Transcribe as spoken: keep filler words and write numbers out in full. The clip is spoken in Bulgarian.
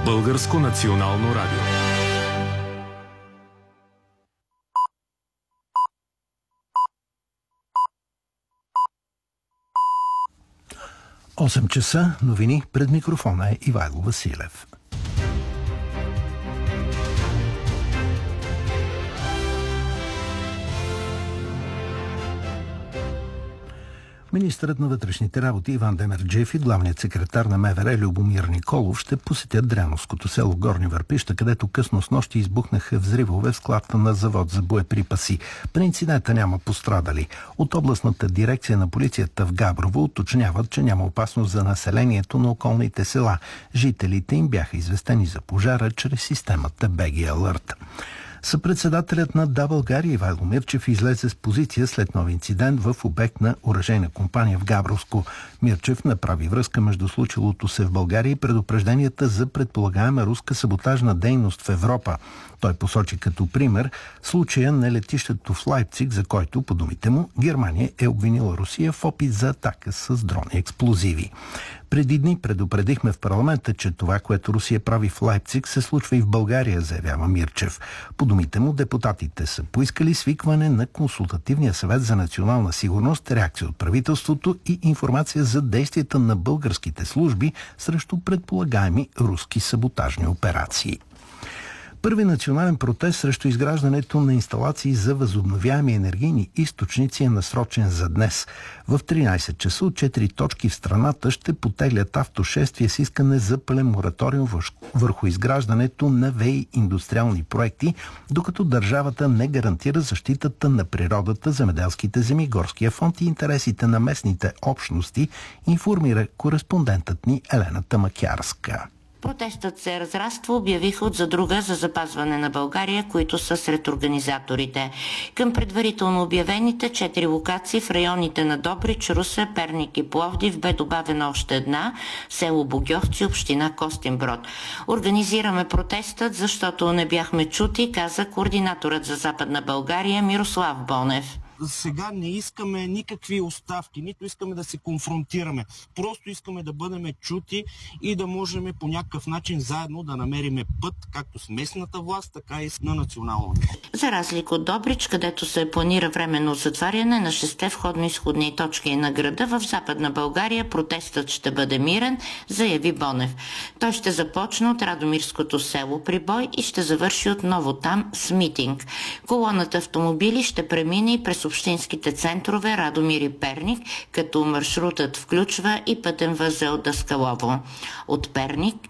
Българско национално радио. осем часа, новини, пред микрофона е Ивайло Василев. Министърът на вътрешните работи Иван Демерджиев и главният секретар на МВР Любомир Николов ще посетят Дряновското село Горни Върпища, където късно снощи избухнаха взривове в складта на завод за боеприпаси. При инцидента няма пострадали. От областната дирекция на полицията в Габрово уточняват, че няма опасност за населението на околните села. Жителите им бяха известени за пожара чрез системата би джи Alert. Съпредседателят на Да, България Ивайло Мирчев излезе с позиция след нов инцидент в обект на оръжейна компания в Габровско. Мирчев направи връзка между случилото се в България и предупрежденията за предполагаема руска саботажна дейност в Европа. Той посочи като пример случая на летището в Лайпциг, за който, по думите му, Германия е обвинила Русия в опит за атака с дрони експлозиви. Преди дни предупредихме в парламента, че това, което Русия прави в Лайпциг, се случва и в България, заявява Мирчев. По думите му, депутатите са поискали свикване на Консултативния съвет за национална сигурност, реакция от правителството и информация за действията на българските служби срещу предполагаеми руски саботажни операции. Първи национален протест срещу изграждането на инсталации за възобновяеми енергийни източници е насрочен за днес. В тринайсет часа от четири точки в страната ще потеглят автошествие с искане за пълен мораториум върху изграждането на ВЕИ индустриални проекти, докато държавата не гарантира защитата на природата, земеделските земи, горския фонд и интересите на местните общности, информира кореспондентът ни Елена Тамакярска. Протестът се разраства, обявиха от задруга за запазване на България, които са сред организаторите. Към предварително обявените четири локации в районите на Добрич, Русе, Перник и Пловдив бе добавена още една – село Богьовци, община Костинброд. Организираме протестът, защото не бяхме чути, каза координаторът за Западна България Мирослав Бонев. Сега не искаме никакви оставки, нито искаме да се конфронтираме. Просто искаме да бъдем чути и да можем по някакъв начин заедно да намериме път, както с местната власт, така и на национално ниво. За разлика от Добрич, където се планира временно затваряне на шесте входно-изходни точки на града, в Западна България протестът ще бъде мирен, заяви Бонев. Той ще започне от Радомирското село Прибой и ще завърши отново там с митинг. Колоната автомобили ще премине и през общинските центрове Радомир и Перник, като маршрутът включва и пътен възел Даскалово. От Перник